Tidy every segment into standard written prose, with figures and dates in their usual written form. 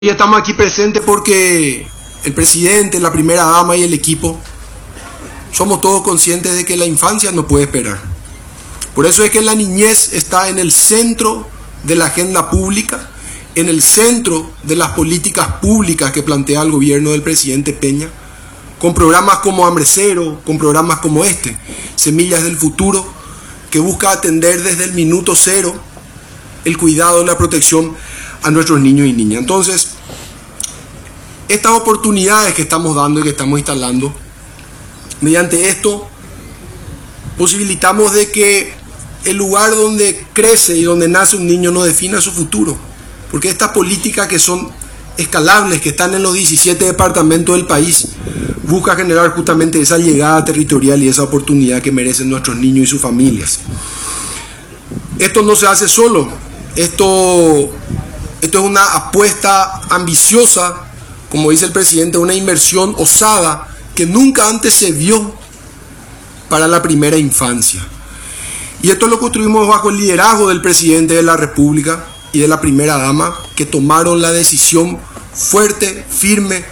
Y estamos aquí presentes porque el presidente, la primera dama y el equipo somos todos conscientes de que la infancia no puede esperar. Por eso es que la niñez está en el centro de la agenda pública, en el centro de las políticas públicas que plantea el gobierno del presidente Peña, con programas como Hambre Cero, con programas como este, Semillas del Futuro, que busca atender desde el minuto cero el cuidado y la protección a nuestros niños y niñas. Entonces, estas oportunidades que estamos dando y que estamos instalando, mediante esto posibilitamos de que el lugar donde crece y donde nace un niño no defina su futuro, porque estas políticas que son escalables, que están en los 17 departamentos del país, busca generar justamente esa llegada territorial y esa oportunidad que merecen nuestros niños y sus familias. Esto no se hace solo, esto es una apuesta ambiciosa, como dice el presidente, una inversión osada que nunca antes se vio para la primera infancia. Y esto lo construimos bajo el liderazgo del presidente de la República y de la primera dama, que tomaron la decisión fuerte, firme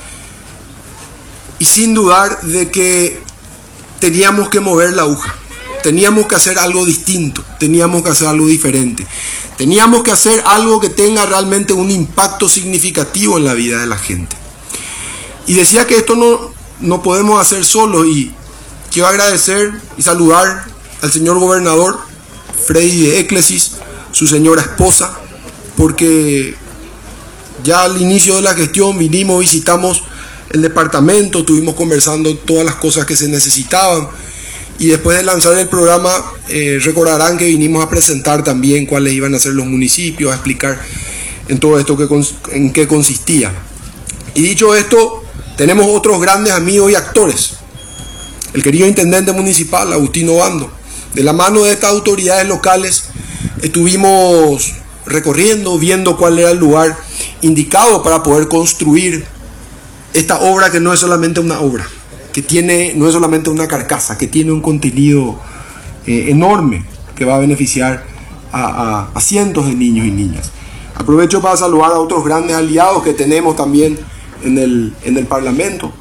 y sin dudar de que teníamos que mover la aguja, teníamos que hacer algo distinto, teníamos que hacer algo diferente, teníamos que hacer algo que tenga realmente un impacto significativo en la vida de la gente. Y decía que esto no podemos hacer solos, y quiero agradecer y saludar al señor gobernador Freddy de Eclesis, su señora esposa, porque ya al inicio de la gestión vinimos, visitamos el departamento, estuvimos conversando todas las cosas que se necesitaban, y después de lanzar el programa recordarán que vinimos a presentar también cuáles iban a ser los municipios, a explicar en todo esto en qué consistía. Y dicho esto, tenemos otros grandes amigos y actores. El querido intendente municipal, Agustín Obando. De la mano de estas autoridades locales estuvimos recorriendo, viendo cuál era el lugar indicado para poder construir esta obra, que no es solamente una obra, no es solamente una carcasa, que tiene un contenido enorme que va a beneficiar a cientos de niños y niñas. Aprovecho para saludar a otros grandes aliados que tenemos también en el Parlamento.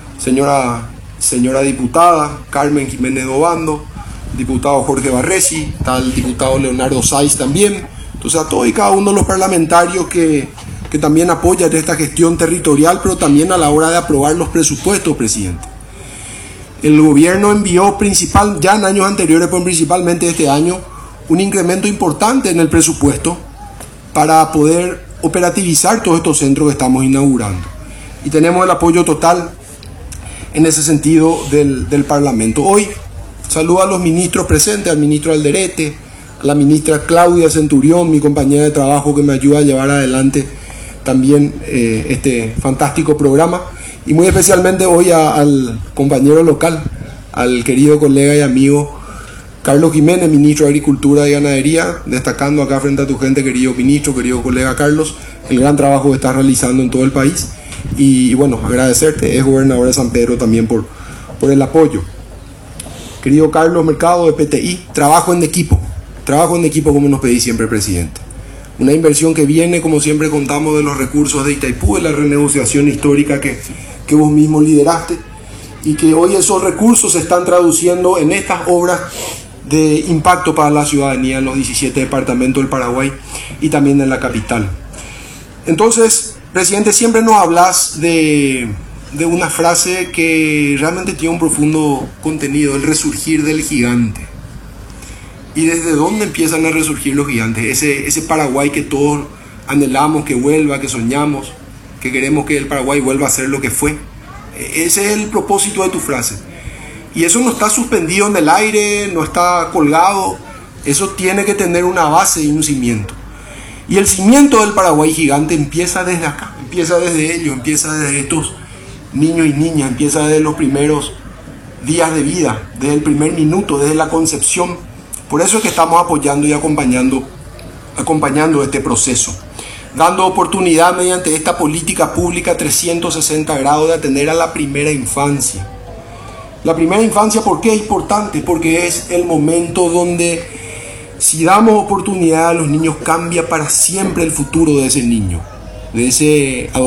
Señora diputada Carmen Jiménez Obando, diputado Jorge Barresi, está el diputado Leonardo Saiz también. Entonces, a todos y cada uno de los parlamentarios que también apoyan esta gestión territorial, pero también a la hora de aprobar los presupuestos, presidente. El gobierno envió ya en años anteriores, pero principalmente este año, un incremento importante en el presupuesto para poder operativizar todos estos centros que estamos inaugurando. Y tenemos el apoyo total en ese sentido del Parlamento. Hoy saludo a los ministros presentes, al ministro Alderete, a la ministra Claudia Centurión, mi compañera de trabajo, que me ayuda a llevar adelante también este fantástico programa, y muy especialmente hoy al compañero local, al querido colega y amigo Carlos Jiménez, ministro de Agricultura y Ganadería, destacando acá frente a tu gente, querido ministro, querido colega Carlos, el gran trabajo que estás realizando en todo el país. Y bueno, agradecerte, es gobernador de San Pedro, también por el apoyo. Querido Carlos Mercado de PTI, trabajo en equipo como nos pedí siempre, presidente. Una inversión que viene, como siempre contamos, de los recursos de Itaipú, de la renegociación histórica que vos mismo lideraste, y que hoy esos recursos se están traduciendo en estas obras de impacto para la ciudadanía en los 17 departamentos del Paraguay y también en la capital. Entonces, presidente, siempre nos hablas de una frase que realmente tiene un profundo contenido: el resurgir del gigante. ¿Y desde dónde empiezan a resurgir los gigantes? Ese Paraguay que todos anhelamos que vuelva, que soñamos, que queremos que el Paraguay vuelva a ser lo que fue. Ese es el propósito de tu frase. Y eso no está suspendido en el aire, no está colgado. Eso tiene que tener una base y un cimiento. Y el cimiento del Paraguay gigante empieza desde acá, empieza desde ellos, empieza desde estos niños y niñas, empieza desde los primeros días de vida, desde el primer minuto, desde la concepción. Por eso es que estamos apoyando y acompañando este proceso, dando oportunidad mediante esta política pública 360 grados de atender a la primera infancia. La primera infancia, ¿por qué es importante? Porque es el momento donde, si damos oportunidad a los niños, cambia para siempre el futuro de ese niño. de ese